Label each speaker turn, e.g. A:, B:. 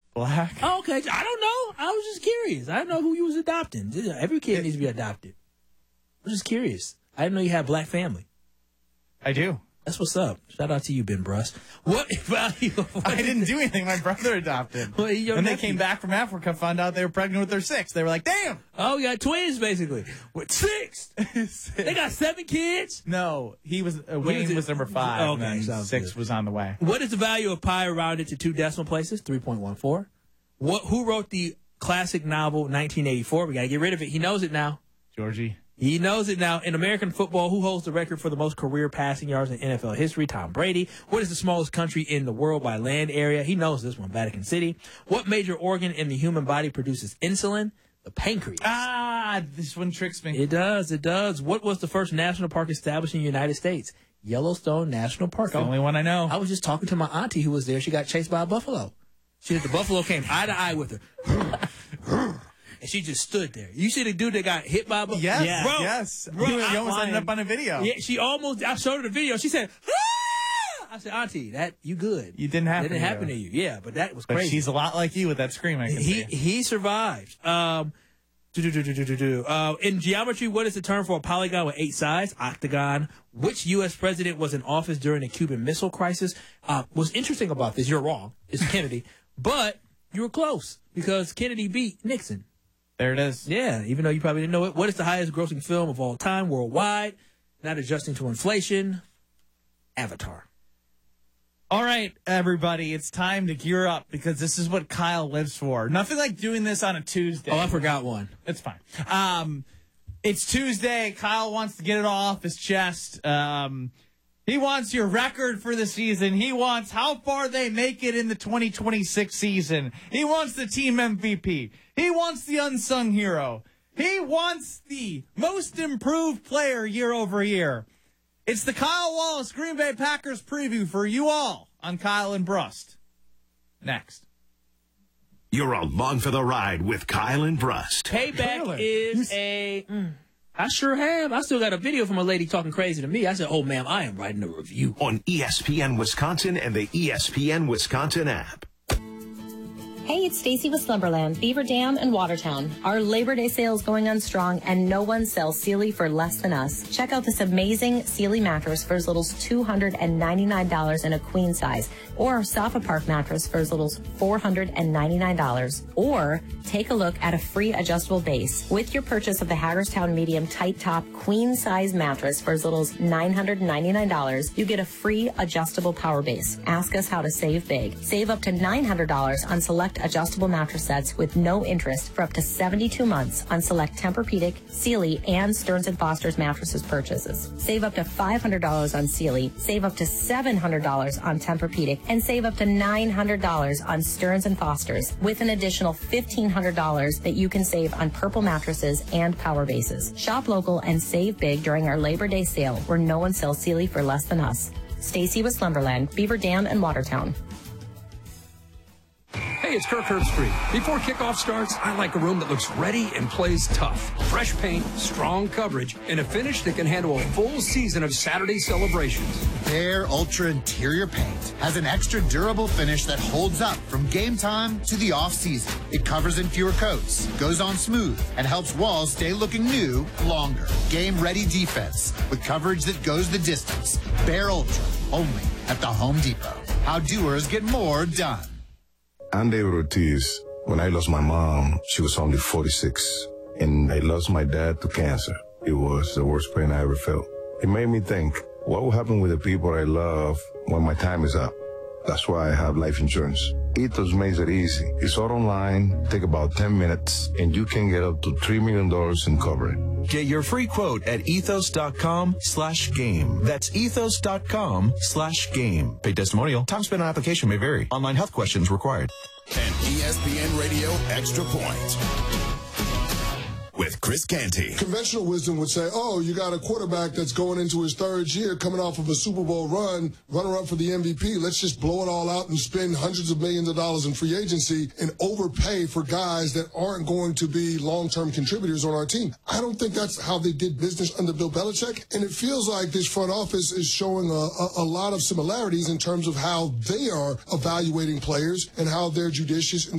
A: Black.
B: Oh, okay. I don't know. I was just curious. I didn't know who you was adopting. Every kid needs to be adopted. I was just curious. I didn't know you had a black family.
A: I do.
B: That's what's up. Shout out to you, Ben Bruss. What value?
A: I didn't do anything. My brother adopted. When they came back from Africa, found out they were pregnant with their sixth. They were like, damn.
B: Oh, we got twins, basically. With six. They got 7 kids?
A: No, he was Wayne was number 5.
B: Okay,
A: and then 6 was on the way.
B: What is the value of pi rounded to 2 decimal places? 3.14. Who wrote the classic novel 1984? We got to get rid of it. He knows it now.
A: Georgie.
B: He knows it now. In American football, who holds the record for the most career passing yards in NFL history? Tom Brady. What is the smallest country in the world by land area? He knows this one, Vatican City. What major organ in the human body produces insulin? The pancreas.
A: Ah, this one tricks me.
B: It does. It does. What was the first national park established in the United States? Yellowstone National Park.
A: It's the only one I know.
B: I was just talking to my auntie who was there. She got chased by a buffalo. The buffalo came eye to eye with her. And she just stood there. You see the dude that got hit by a buffalo?
A: Yes,
B: Bro,
A: yes.
B: Bro,
A: He almost ended up on a video.
B: Yeah, I showed her the video. She said, ah! I said, Auntie, you good.
A: You didn't happen.
B: That didn't happen to you. Yeah, but that was crazy.
A: But she's a lot like you with that scream, I can see.
B: He survived. In geometry, what is the term for a polygon with 8 sides? Octagon. Which U.S. president was in office during the Cuban Missile Crisis? What's interesting about this, you're wrong. It's Kennedy. But you were close because Kennedy beat Nixon.
A: There it is.
B: Yeah, even though you probably didn't know it. What is the highest grossing film of all time worldwide? Not adjusting to inflation. Avatar.
A: All right, everybody, it's time to gear up because this is what Kyle lives for. Nothing like doing this on a Tuesday.
B: Oh, I forgot one.
A: It's fine. It's Tuesday. Kyle wants to get it off his chest. He wants your record for the season. He wants how far they make it in the 2026 season. He wants the team MVP. He wants the unsung hero. He wants the most improved player year over year. It's the Kyle Wallace Green Bay Packers preview for you all on Kyle and Brust. Next.
C: You're along for the ride with Kyle and Brust.
B: Payback is I sure have. I still got a video from a lady talking crazy to me. I said, oh, ma'am, I am writing a review.
C: On ESPN Wisconsin and the ESPN Wisconsin app.
D: Hey, it's Stacy with Slumberland, Beaver Dam, and Watertown. Our Labor Day sale is going on strong, and no one sells Sealy for less than us. Check out this amazing Sealy mattress for as little as $299 in a queen size, or Sofa Park mattress for as little as $499. Or take a look at a free adjustable base. With your purchase of the Hagerstown Medium Tight Top queen size mattress for as little as $999, you get a free adjustable power base. Ask us how to save big. Save up to $900 on select adjustable mattress sets with no interest for up to 72 months on select Tempur-Pedic, Sealy, and Stearns & Foster's mattresses purchases. Save up to $500 on Sealy, save up to $700 on Tempur-Pedic, and save up to $900 on Stearns & Foster's, with an additional $1,500 that you can save on Purple mattresses and power bases. Shop local and save big during our Labor Day sale, where no one sells Sealy for less than us. Stacy with Slumberland, Beaver Dam, and Watertown.
E: Hey, it's Kirk Herbstreit. Before kickoff starts, I like a room that looks ready and plays tough. Fresh paint, strong coverage, and a finish that can handle a full season of Saturday celebrations.
F: Behr Ultra Interior Paint has an extra durable finish that holds up from game time to the off-season. It covers in fewer coats, goes on smooth, and helps walls stay looking new longer. Game-ready defense with coverage that goes the distance. Behr Ultra, only at the Home Depot. How doers get more done.
G: I'm David Ortiz. When I lost my mom, she was only 46, and I lost my dad to cancer. It was the worst pain I ever felt. It made me think, what will happen with the people I love when my time is up? That's why I have life insurance. Ethos makes it easy. It's all online, take about 10 minutes, and you can get up to $3 million in coverage.
H: Get your free quote at ethos.com/game. That's ethos.com/game. Paid testimonial. Time spent on application may vary. Online health questions required.
I: An ESPN Radio Extra Point with Chris Canty.
J: Conventional wisdom would say, oh, you got a quarterback that's going into his 3rd year, coming off of a Super Bowl run, runner-up for the MVP. Let's just blow it all out and spend hundreds of millions of dollars in free agency and overpay for guys that aren't going to be long-term contributors on our team. I don't think that's how they did business under Bill Belichick, and it feels like this front office is showing a lot of similarities in terms of how they are evaluating players and how they're judicious in